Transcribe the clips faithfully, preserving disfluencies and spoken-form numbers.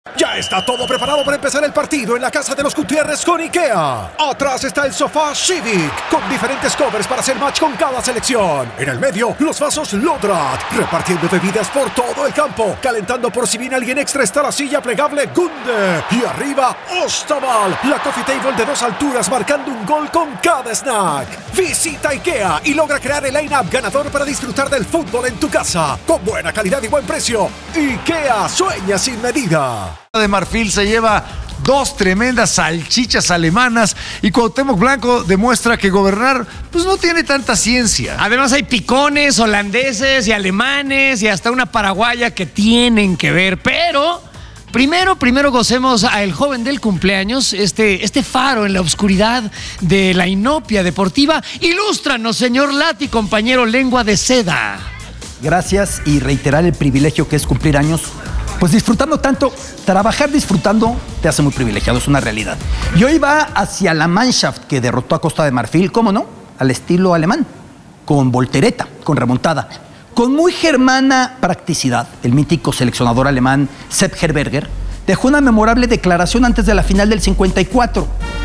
Ya está todo preparado para empezar el partido en la casa de los Gutiérrez con IKEA. Atrás está el sofá Civic, con diferentes covers para hacer match con cada selección. En el medio, los vasos Lodrat, repartiendo bebidas por todo el campo. Calentando por si viene alguien extra está la silla plegable Gunde. Y arriba, Ostaval, la coffee table de dos alturas marcando un gol con cada snack. Visita IKEA y logra crear el line-up ganador para disfrutar del fútbol en tu casa. Con buena calidad y buen precio. IKEA sueña sin medida. De Marfil se lleva dos tremendas salchichas alemanas y Cuauhtémoc Blanco demuestra que gobernar pues no tiene tanta ciencia. Además hay picones, holandeses y alemanes y hasta una paraguaya que tienen que ver, pero primero, primero gocemos al joven del cumpleaños, este, este faro en la oscuridad de la inopia deportiva. Ilústranos, señor Lati, compañero lengua de seda. Gracias, y reiterar el privilegio que es cumplir años. Pues disfrutando tanto, trabajar disfrutando te hace muy privilegiado, es una realidad. Y hoy va hacia la Mannschaft que derrotó a Costa de Marfil, ¿cómo no? Al estilo alemán, con voltereta, con remontada. Con muy germana practicidad, el mítico seleccionador alemán Sepp Herberger dejó una memorable declaración antes de la final del cincuenta y cuatro.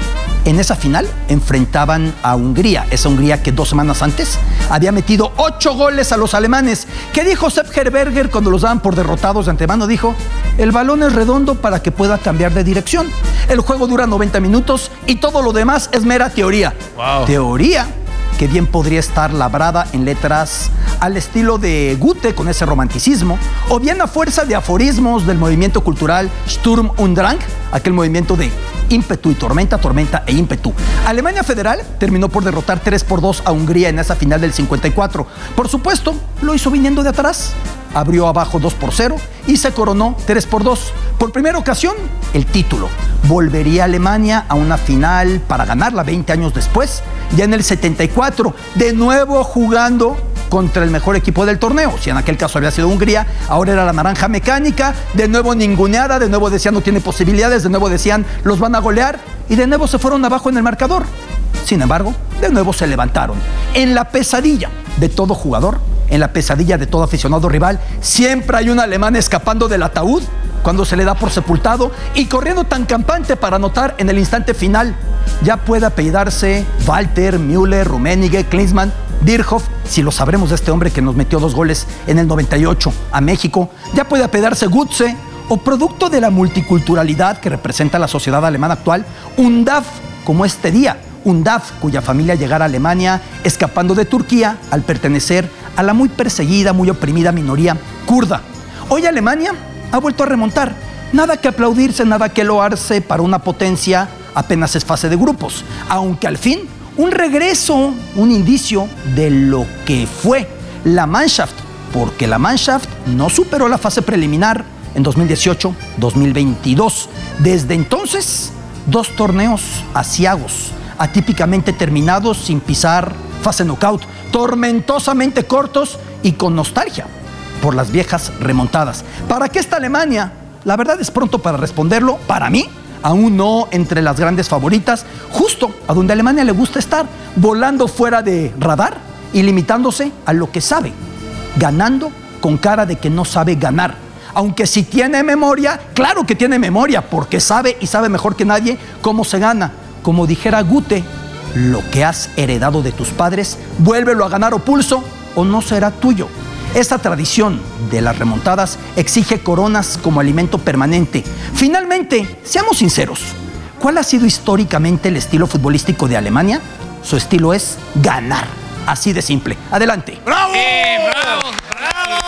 En esa final enfrentaban a Hungría, esa Hungría que dos semanas antes había metido ocho goles a los alemanes. ¿Qué dijo Sepp Herberger cuando los daban por derrotados de antemano? Dijo, el balón es redondo para que pueda cambiar de dirección. El juego dura noventa minutos y todo lo demás es mera teoría. Wow. Teoría que bien podría estar labrada en letras al estilo de Goethe, con ese romanticismo, o bien a fuerza de aforismos del movimiento cultural Sturm und Drang, aquel movimiento de ímpetu y tormenta, tormenta e ímpetu. Alemania Federal terminó por derrotar tres por dos a Hungría en esa final del cincuenta y cuatro. Por supuesto, lo hizo viniendo de atrás. Abrió abajo dos por cero y se coronó tres por dos. Por primera ocasión, el título. Volvería Alemania a una final para ganarla veinte años después, ya en el setenta y cuatro, de nuevo jugando contra el mejor equipo del torneo. Si en aquel caso había sido Hungría, ahora era la naranja mecánica, de nuevo ninguneada, de nuevo decían no tiene posibilidades, de nuevo decían los van a golear, y de nuevo se fueron abajo en el marcador. Sin embargo, de nuevo se levantaron. En la pesadilla de todo jugador, en la pesadilla de todo aficionado rival, siempre hay un alemán escapando del ataúd cuando se le da por sepultado y corriendo tan campante para anotar en el instante final. Ya puede apellidarse Walter, Müller, Rummenigge, Klinsmann, Bierhoff, si lo sabremos de este hombre que nos metió dos goles en el noventa y ocho a México. Ya puede apellidarse Gutze, o producto de la multiculturalidad que representa la sociedad alemana actual, un D A F como este día. Un D A F cuya familia llegara a Alemania escapando de Turquía al pertenecer a la muy perseguida, muy oprimida minoría kurda. Hoy Alemania ha vuelto a remontar. Nada que aplaudirse, nada que loarse para una potencia, apenas es fase de grupos. Aunque al fin, un regreso, un indicio de lo que fue la Mannschaft, porque la Mannschaft no superó la fase preliminar en dos mil dieciocho dos mil veintidós. Desde entonces, dos torneos aciagos, atípicamente terminados sin pisar fase knockout, tormentosamente cortos y con nostalgia por las viejas remontadas. ¿Para qué está Alemania? La verdad es pronto para responderlo. Para mí, aún no entre las grandes favoritas, justo a donde a Alemania le gusta estar, volando fuera de radar y limitándose a lo que sabe, ganando con cara de que no sabe ganar. Aunque si tiene memoria, claro que tiene memoria, porque sabe y sabe mejor que nadie cómo se gana. Como dijera Goethe, lo que has heredado de tus padres, vuélvelo a ganar o pulso o no será tuyo. Esta tradición de las remontadas exige coronas como alimento permanente. Finalmente, seamos sinceros, ¿cuál ha sido históricamente el estilo futbolístico de Alemania? Su estilo es ganar, así de simple. Adelante. ¡Bravo! ¡Eh, bravo! ¡Bravo!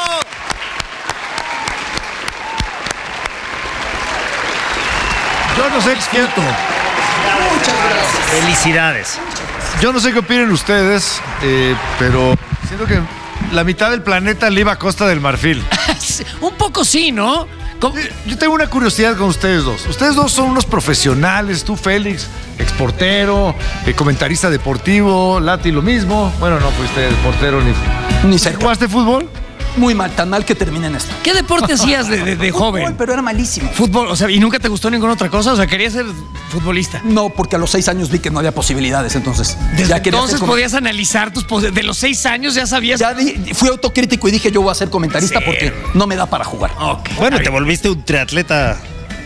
Yo no sé qué... Muchas gracias. Felicidades. Yo no sé qué opinen ustedes, eh, pero siento que la mitad del planeta le iba a Costa del Marfil. Un poco sí, ¿no? ¿Cómo? Yo tengo una curiosidad con ustedes dos. Ustedes dos son unos profesionales. Tú, Félix, exportero, eh, comentarista deportivo. Lati, lo mismo. Bueno, no fuiste portero ni... Ni cerca. ¿Jugaste fútbol? Muy mal, tan mal que termina en esto. ¿Qué deporte hacías de, de, de joven? Fútbol, pero era malísimo. Fútbol, o sea, ¿y nunca te gustó ninguna otra cosa? O sea, ¿querías ser futbolista? No, porque a los seis años vi que no había posibilidades, entonces. Desde ya quería entonces ser podías analizar tus... pos- De los seis años ya sabías... Ya di- fui autocrítico y dije yo voy a ser comentarista Sí. porque no me da para jugar. Ok. Bueno, te volviste un triatleta